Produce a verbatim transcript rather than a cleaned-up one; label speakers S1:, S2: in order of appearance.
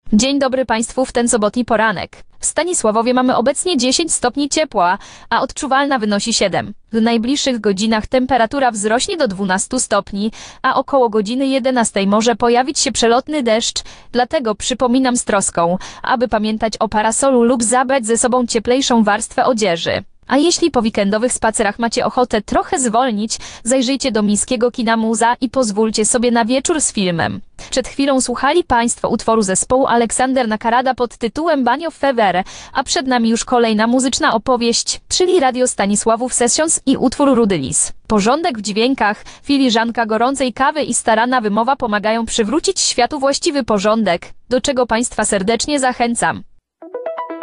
S1: Dzień dobry Państwu w ten sobotni poranek. W Stanisławowie mamy obecnie dziesięć stopni ciepła, a odczuwalna wynosi siedem. W najbliższych godzinach temperatura wzrośnie do dwunastu stopni, a około godziny jedenastej może pojawić się przelotny deszcz, dlatego przypominam z troską, aby pamiętać o parasolu lub zabrać ze sobą cieplejszą warstwę odzieży. A jeśli po weekendowych spacerach macie ochotę trochę zwolnić, zajrzyjcie do miejskiego kina Muza i pozwólcie sobie na wieczór z filmem. Przed chwilą słuchali Państwo utworu zespołu Aleksander Nakarada pod tytułem Banio of Fever, a przed nami już kolejna muzyczna opowieść, czyli Radio Stanisławów Sessions i utwór Rudy Lis. Porządek w dźwiękach, filiżanka gorącej kawy i starana wymowa pomagają przywrócić światu właściwy porządek, do czego Państwa serdecznie zachęcam.